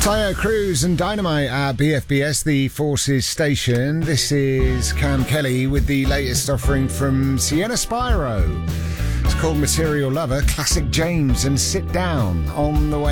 Tayo Cruz and Dynamite at BFBS, the Forces station. This is Cam Kelly with the latest offering from Sienna Spyro. It's called Material Lover, Classic James and Sit Down on the way.